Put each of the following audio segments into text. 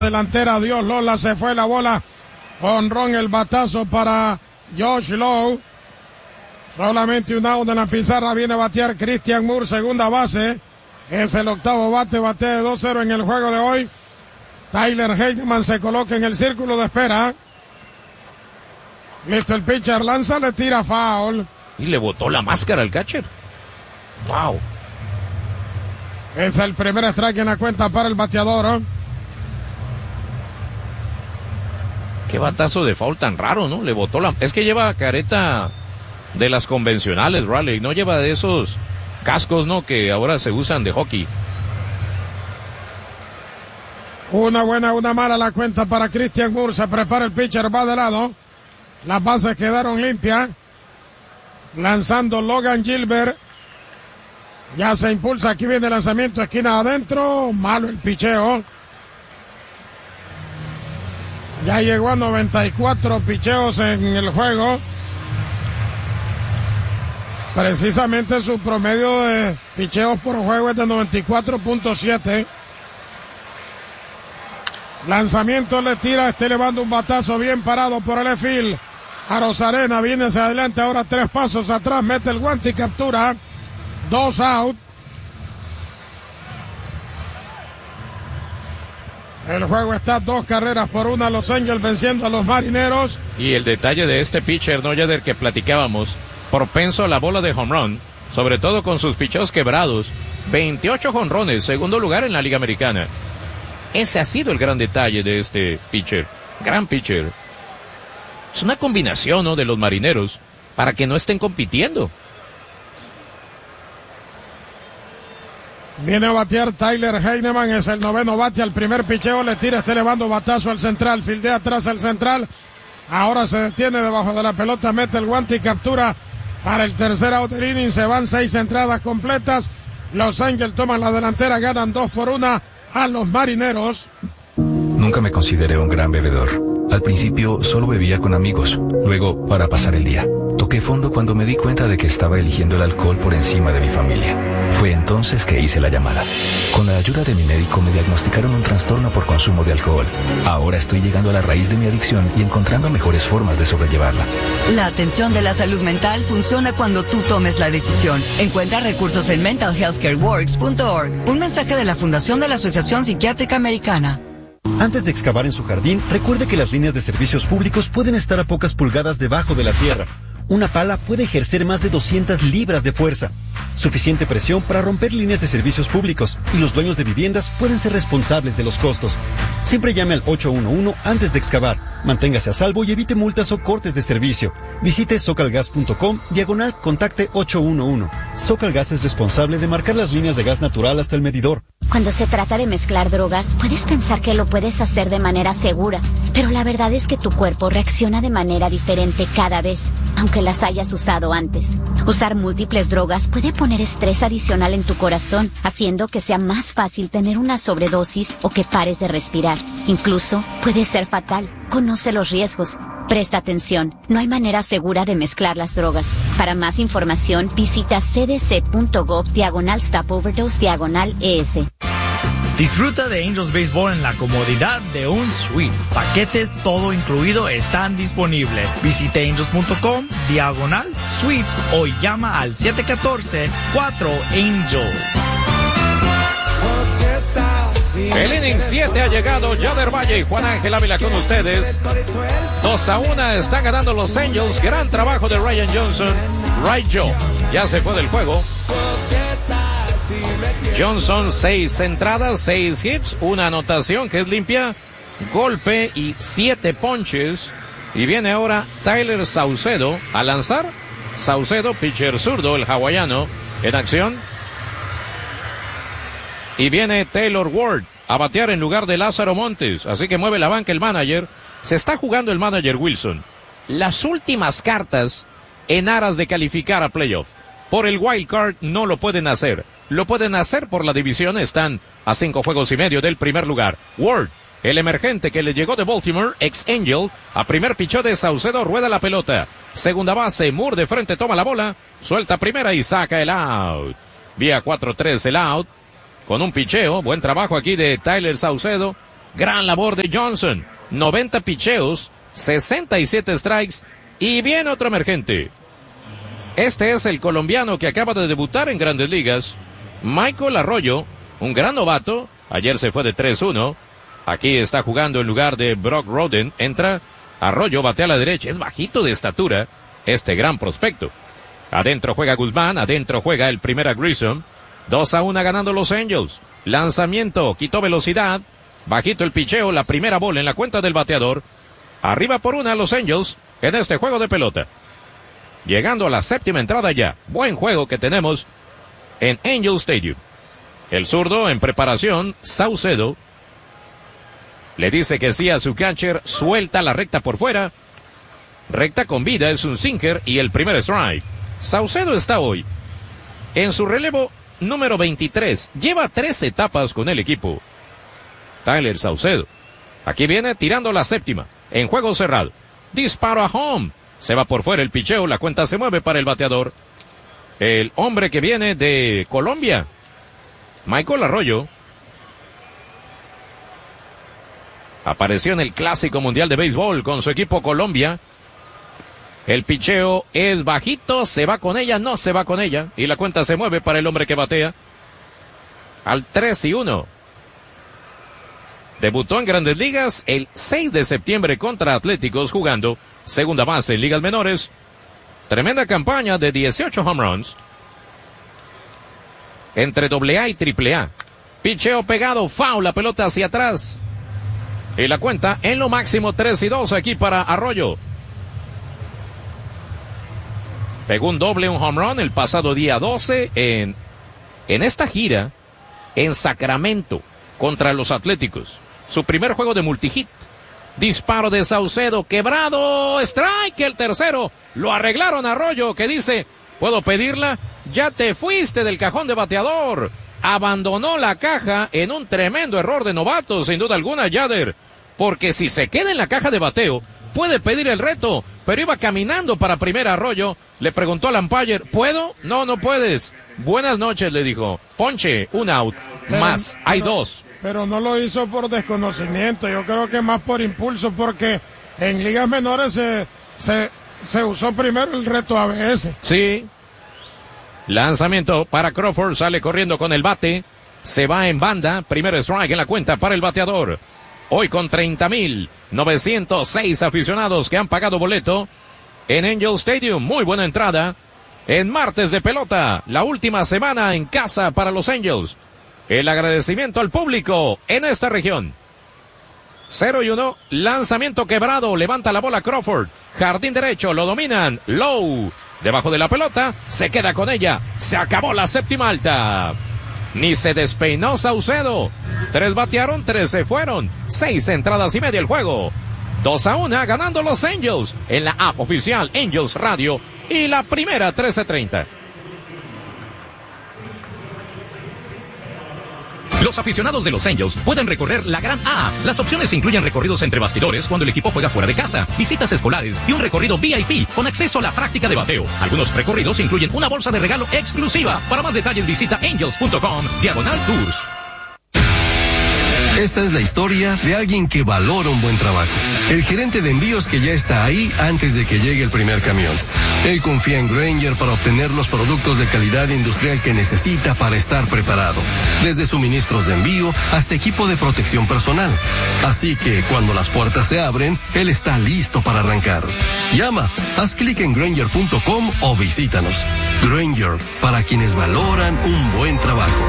delantera, Dios Lola, se fue la bola. Honrón, el batazo para Josh Lowe. Solamente un out en la pizarra. Viene a batear Christian Moore, segunda base. Es el octavo bate, batea de 2-0 en el juego de hoy. Tyler Heineman se coloca en el círculo de espera. Listo, el pitcher lanza, le tira foul. Y le botó la máscara al catcher. Wow. Es el primer strike en la cuenta para el bateador. Qué batazo de foul tan raro, ¿no? Le botó la... Es que lleva careta de las convencionales, Raleigh. No lleva de esos cascos, ¿no? Que ahora se usan de hockey. Una buena, una mala la cuenta para Christian Moore. Se prepara el pitcher, va de lado. Las bases quedaron limpias. Lanzando Logan Gilbert. Ya se impulsa. Aquí viene el lanzamiento, esquina adentro. Malo el picheo. Ya llegó a 94 picheos en el juego. Precisamente su promedio de picheos por juego es de 94.7. Lanzamiento, le tira, está elevando un batazo bien parado por el left-field. Arozarena viene hacia adelante, ahora 3 pasos atrás, mete el guante y captura. 2 out. El juego está 2 carreras por 1, Los Angels venciendo a los Marineros. Y el detalle de este pitcher, ¿no? Ya del que platicábamos, propenso a la bola de home run, sobre todo con sus picheos quebrados. 28 jonrones, segundo lugar en la Liga Americana. Ese ha sido el gran detalle de este pitcher. Gran pitcher. Es una combinación, ¿no? De los Marineros para que no estén compitiendo. Viene a batear Tyler Heineman, es el noveno bate al primer picheo, le tira, está elevando batazo al central, fildea atrás al central, ahora se detiene debajo de la pelota, mete el guante y captura para el tercer out del inning. Se van 6 entradas completas, Los Angels toman la delantera, ganan 2-1 a los Marineros. Nunca me consideré un gran bebedor. Al principio solo bebía con amigos, luego para pasar el día. Toqué fondo cuando me di cuenta de que estaba eligiendo el alcohol por encima de mi familia. Fue entonces que hice la llamada. Con la ayuda de mi médico me diagnosticaron un trastorno por consumo de alcohol. Ahora estoy llegando a la raíz de mi adicción y encontrando mejores formas de sobrellevarla. La atención de la salud mental funciona cuando tú tomes la decisión. Encuentra recursos en mentalhealthcareworks.org. Un mensaje de la Fundación de la Asociación Psiquiátrica Americana. Antes de excavar en su jardín, recuerde que las líneas de servicios públicos pueden estar a pocas pulgadas debajo de la tierra. Una pala puede ejercer más de 200 libras de fuerza. Suficiente presión para romper líneas de servicios públicos, y los dueños de viviendas pueden ser responsables de los costos. Siempre llame al 811 antes de excavar. Manténgase a salvo y evite multas o cortes de servicio. Visite socalgas.com/contacte 811. Socalgas es responsable de marcar las líneas de gas natural hasta el medidor. Cuando se trata de mezclar drogas, puedes pensar que lo puedes hacer de manera segura, pero la verdad es que tu cuerpo reacciona de manera diferente cada vez, aunque las hayas usado antes. Usar múltiples drogas puede poner estrés adicional en tu corazón, haciendo que sea más fácil tener una sobredosis o que pares de respirar. Incluso puede ser fatal. Conoce los riesgos. Presta atención, no hay manera segura de mezclar las drogas. Para más información, visita cdc.gov/stop-overdose/ES. Disfruta de Angels Baseball en la comodidad de un suite. Paquetes todo incluido están disponibles. Visite angels.com/suites o llama al 714-4ANGEL. El inning 7 ha llegado. Yader Valle y Juan Ángel Ávila con ustedes. 2-1 están ganando los Angels. Gran trabajo de Ryan Johnson. Right Joe ya se fue del juego. Johnson, 6 entradas, 6 hits, una anotación que es limpia, golpe y 7 ponches. Y viene ahora Tyler Saucedo a lanzar. Saucedo, pitcher zurdo, el hawaiano, en acción. Y viene Taylor Ward a batear en lugar de Lázaro Montes. Así que mueve la banca el manager. Se está jugando el manager Wilson las últimas cartas en aras de calificar a playoff. Por el wild card no lo pueden hacer. Lo pueden hacer por la división. Están a 5 juegos y medio del primer lugar. Ward, el emergente que le llegó de Baltimore, ex Angel, a primer picheo de Saucedo, rueda la pelota. Segunda base, Moore de frente toma la bola, suelta primera y saca el out. Vía 4-3 el out. Con un picheo, buen trabajo aquí de Tyler Saucedo. Gran labor de Johnson. 90 picheos, 67 strikes y viene otro emergente. Este es el colombiano que acaba de debutar en Grandes Ligas, Michael Arroyo, un gran novato. Ayer se fue de 3-1. Aquí está jugando en lugar de Brock Roden. Entra Arroyo, batea a la derecha. Es bajito de estatura este gran prospecto. Adentro juega Guzmán, adentro juega el primera Grissom. 2-1 ganando los Angels. Lanzamiento, quitó velocidad. Bajito el picheo, la primera bola en la cuenta del bateador. Arriba por una los Angels en este juego de pelota. Llegando a la séptima entrada ya. Buen juego que tenemos en Angel Stadium. El zurdo en preparación, Saucedo. Le dice que sí a su catcher, suelta la recta por fuera. Recta con vida, es un sinker y el primer strike. Saucedo está hoy en su relevo número 23. Lleva 3 etapas con el equipo. Tyler Saucedo. Aquí viene tirando la séptima. En juego cerrado. Disparo a home. Se va por fuera el picheo. La cuenta se mueve para el bateador. El hombre que viene de Colombia, Michael Arroyo. Apareció en el Clásico Mundial de Béisbol con su equipo Colombia. El picheo es bajito. Se va con ella, no se va con ella. Y la cuenta se mueve para el hombre que batea. Al 3-1. Debutó en Grandes Ligas el 6 de septiembre contra Atléticos jugando segunda base en ligas menores. Tremenda campaña de 18 home runs entre AA y AAA. Picheo pegado, foul, la pelota hacia atrás. Y la cuenta en lo máximo 3-2 aquí para Arroyo. Pegó un doble, un home run el pasado día 12 en esta gira en Sacramento contra los Atléticos. Su primer juego de multihit. Disparo de Saucedo, quebrado, strike, el tercero. Lo arreglaron a Arroyo, que dice, ¿puedo pedirla? Ya te fuiste del cajón de bateador. Abandonó la caja en un tremendo error de novato, sin duda alguna, Yader. Porque si se queda en la caja de bateo, puede pedir el reto. Pero iba caminando para primera Arroyo. Le preguntó al umpire, ¿puedo? No, no puedes. Buenas noches, le dijo. Ponche, un out. Más, hay 2. Pero no lo hizo por desconocimiento, yo creo que más por impulso, porque en ligas menores se usó primero el reto ABS. Sí. Lanzamiento para Crawford, sale corriendo con el bate, se va en banda, primer strike en la cuenta para el bateador. Hoy con 30,906 aficionados que han pagado boleto en Angel Stadium. Muy buena entrada en martes de pelota, la última semana en casa para los Angels. El agradecimiento al público en esta región. 0-1, lanzamiento quebrado, levanta la bola Crawford. Jardín derecho, lo dominan. Low, debajo de la pelota, se queda con ella. Se acabó la séptima alta. Ni se despeinó Saucedo. 3 batearon, 3 se fueron. 6 entradas y media el juego. 2-1 ganando los Angels en la app oficial Angels Radio. Y la primera 13:30. Los aficionados de los Angels pueden recorrer la Gran A. Las opciones incluyen recorridos entre bastidores cuando el equipo juega fuera de casa, visitas escolares y un recorrido VIP con acceso a la práctica de bateo. Algunos recorridos incluyen una bolsa de regalo exclusiva. Para más detalles visita angels.com/tours. Esta es la historia de alguien que valora un buen trabajo. El gerente de envíos que ya está ahí antes de que llegue el primer camión. Él confía en Grainger para obtener los productos de calidad industrial que necesita para estar preparado. Desde suministros de envío hasta equipo de protección personal. Así que cuando las puertas se abren, él está listo para arrancar. Llama, haz clic en Grainger.com o visítanos. Grainger, para quienes valoran un buen trabajo.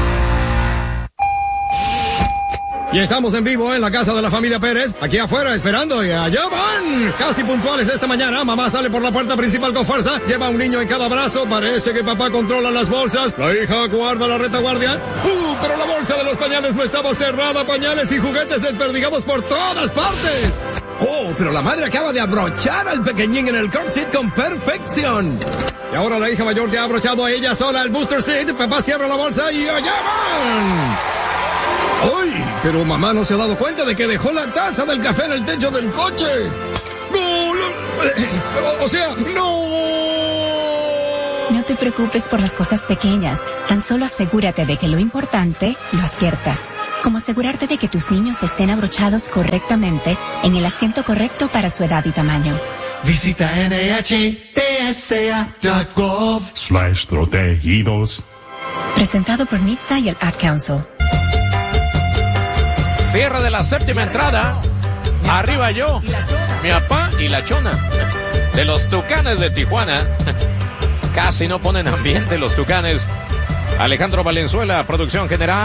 Y estamos en vivo en la casa de la familia Pérez, aquí afuera esperando, y allá van, casi puntuales esta mañana. Mamá sale por la puerta principal con fuerza, lleva un niño en cada brazo, parece que papá controla las bolsas, la hija guarda la retaguardia. Pero la bolsa de los pañales no estaba cerrada, pañales y juguetes desperdigados por todas partes. Pero la madre acaba de abrochar al pequeñín en el car seat con perfección. Y ahora la hija mayor ya ha abrochado a ella sola el booster seat, papá cierra la bolsa y allá van. ¡Ay! Pero mamá no se ha dado cuenta de que dejó la taza del café en el techo del coche. ¡No! O sea, ¡no! No te preocupes por las cosas pequeñas. Tan solo asegúrate de que lo importante lo aciertas. como asegurarte de que tus niños estén abrochados correctamente en el asiento correcto para su edad y tamaño. Visita NHTSA.gov/protegidos. Presentado por NHTSA y el Ad Council. Cierre de la séptima entrada. Arriba yo, mi papá y la chona. De los Tucanes de Tijuana. Casi no ponen ambiente los Tucanes. Alejandro Valenzuela, producción general.